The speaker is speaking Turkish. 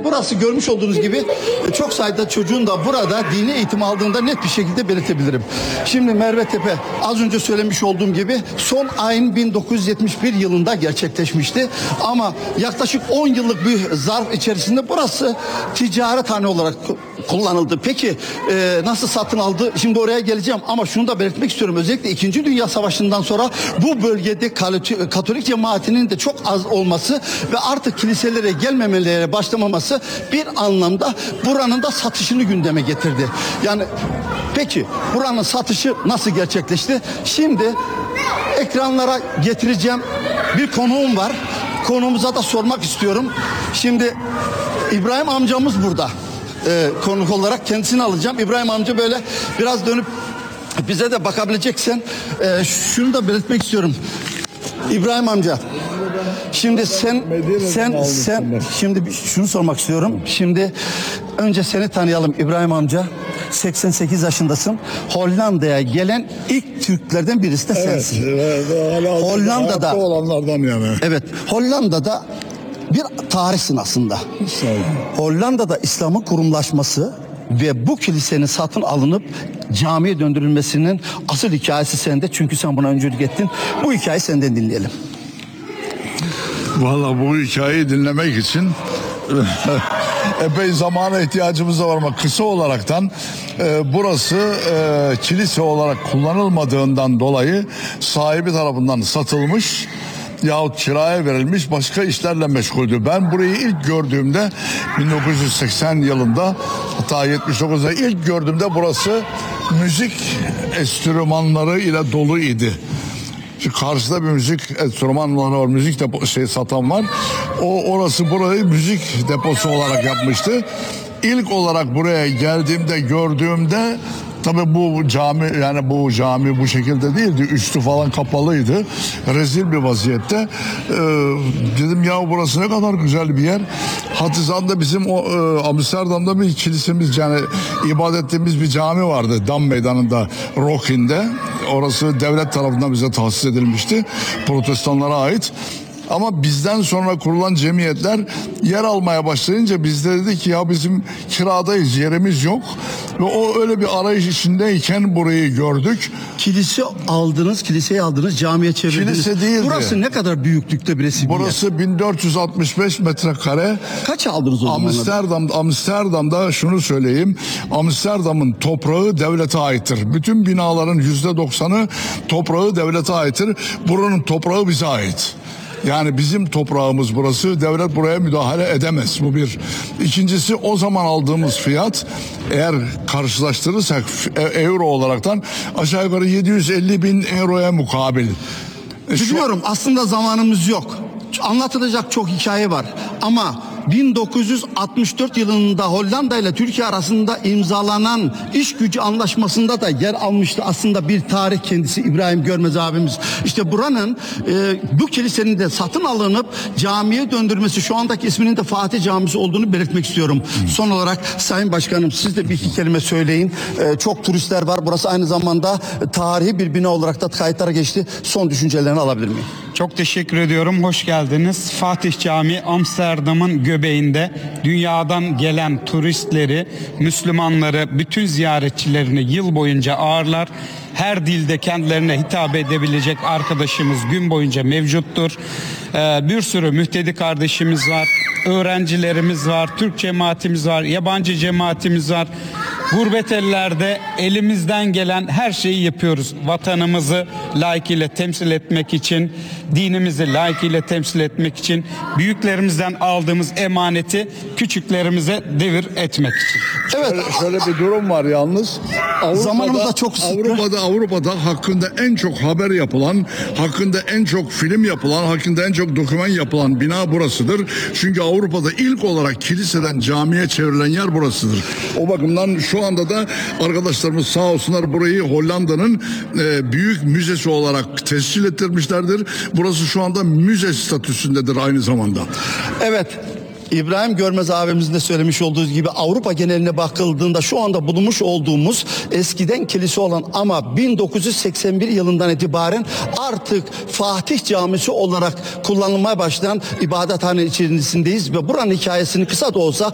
burası görmüş olduğunuz gibi çok sayıda çocuğun da burada dini eğitim aldığında net bir şekilde belirtebilirim. Şimdi Merve Tepe az önce söylemiş olduğum gibi son ayın 1971 yılında gerçekleşmişti. Ama yaklaşık 10 yıllık bir zarf içerisinde burası ticarethane olarak kullanıldı. Peki nasıl satın aldı? Şimdi oraya geleceğim ama şunu da belirtmek istiyorum. Özellikle 2. Dünya Savaşı'ndan sonra bu bölgede Katolik cemaatinin de çok az olması ve artık kiliselere gelmemeleri başlamaması bir anlamda buranın da satışını gündeme getirdi. Yani peki buranın satışı nasıl gerçekleşti? Şimdi ekranlara getireceğim bir konuğum var. Konuğumuza da sormak istiyorum. Şimdi İbrahim amcamız burada. Konuk olarak kendisini alacağım. İbrahim amca böyle biraz dönüp bize de bakabileceksen şunu da belirtmek istiyorum. İbrahim amca, şimdi sen şimdi şunu sormak istiyorum. Şimdi önce seni tanıyalım İbrahim amca. 88 yaşındasın. Hollanda'ya gelen ilk Türklerden birisi de sensin. Evet, Hollanda'da olanlardan yani. Evet, Hollanda'da bir tarihsin aslında. Hollanda'da İslam'ın kurumlaşması ve bu kilisenin satın alınıp camiye döndürülmesinin asıl hikayesi sende. Çünkü sen buna öncülük ettin. Bu hikayeyi senden dinleyelim. Valla bu hikayeyi dinlemek için epey zamana ihtiyacımız da var ama kısa olaraktan burası kilise olarak kullanılmadığından dolayı sahibi tarafından satılmış yahut kiraya verilmiş başka işlerle meşguldü. Ben burayı ilk gördüğümde 1980 yılında, hatta 79'da ilk gördüğümde burası müzik enstrümanları ile dolu idi. Şu karşıda bir müzik enstrümanları var, müzik satan var. Orası burayı müzik deposu olarak yapmıştı. İlk olarak buraya geldiğimde, gördüğümde tabii bu cami bu şekilde değildi. Üstü falan kapalıydı. Rezil bir vaziyette. Dedim ya burası ne kadar güzel bir yer. Hatizan'da bizim Amsterdam'da bir kilisemiz, yani ibadet ettiğimiz bir cami vardı. Dam Meydanı'nda, Rockin'de. Orası devlet tarafından bize tahsis edilmişti. Protestanlara ait. Ama bizden sonra kurulan cemiyetler yer almaya başlayınca biz de dedik ki ya bizim kiradayız, yerimiz yok. Ve o öyle bir arayış içindeyken burayı gördük. Kiliseye aldınız, camiye çevirdiniz. Kilise değildi. Burası ne kadar büyüklükte bir resim? Burası 1465 metrekare. Kaç aldınız o zaman? Amsterdam'da şunu söyleyeyim. Amsterdam'ın toprağı devlete aittir. Bütün binaların %90'ı toprağı devlete aittir. Buranın toprağı bize ait. Yani bizim toprağımız burası. Devlet buraya müdahale edemez. Bu bir. İkincisi, o zaman aldığımız fiyat eğer karşılaştırırsak euro olaraktan aşağı yukarı 750 bin euroya mukabil. Biliyorum aslında zamanımız yok. Anlatılacak çok hikaye var. Ama 1964 yılında Hollanda ile Türkiye arasında imzalanan iş gücü anlaşmasında da yer almıştı aslında bir tarih kendisi İbrahim Görmez abimiz. İşte buranın bu kilisenin de satın alınıp camiye döndürmesi, şu andaki isminin de Fatih Camisi olduğunu belirtmek istiyorum. Son olarak Sayın Başkanım, siz de bir iki kelime söyleyin. Çok turistler var. Burası aynı zamanda tarihi bir bina olarak da kayıtlara geçti. Son düşüncelerini alabilir miyim? Çok teşekkür ediyorum. Hoş geldiniz. Fatih Camii Amsterdam'ın göbeğinde dünyadan gelen turistleri, Müslümanları, bütün ziyaretçilerini yıl boyunca ağırlar. Her dilde kendilerine hitap edebilecek arkadaşımız gün boyunca mevcuttur. Bir sürü mühtedi kardeşimiz var, öğrencilerimiz var, Türk cemaatimiz var, yabancı cemaatimiz var. Gurbet ellerde elimizden gelen her şeyi yapıyoruz. Vatanımızı layıkıyla temsil etmek için, dinimizi layıkıyla temsil etmek için, büyüklerimizden aldığımız emaneti küçüklerimize devir etmek için. Evet, şöyle bir durum var yalnız. Zamanımız da çok kısıtlı. Avrupa'da hakkında en çok haber yapılan, hakkında en çok film yapılan, hakkında en çok doküman yapılan bina burasıdır. Çünkü Avrupa'da ilk olarak kiliseden camiye çevrilen yer burasıdır. O bakımdan şu anda da arkadaşlarımız sağ olsunlar burayı Hollanda'nın büyük müzesi olarak tescil ettirmişlerdir. Burası şu anda müze statüsündedir aynı zamanda. Evet. İbrahim Görmez abimizin de söylemiş olduğu gibi Avrupa geneline bakıldığında şu anda bulunmuş olduğumuz eskiden kilise olan ama 1981 yılından itibaren artık Fatih Camisi olarak kullanılmaya başlayan ibadethane içerisindeyiz ve buranın hikayesini kısa da olsa